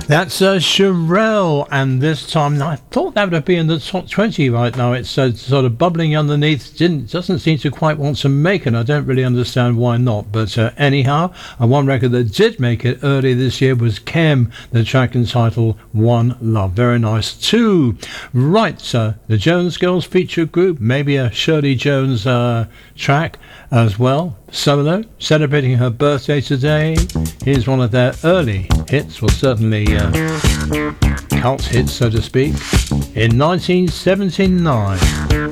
That's Sherelle, and this time I thought that would have been in the top 20 right now. It's sort of bubbling underneath. Doesn't seem to quite want to make it. I don't really understand why not. But anyhow, one record that did make it earlier this year was Kem, the track entitled One Love. Very nice too. Right, the Jones Girls feature group, maybe a Shirley Jones track as well, solo, celebrating her birthday today. Here's one of their early hits, well certainly cult hits so to speak, in 1979.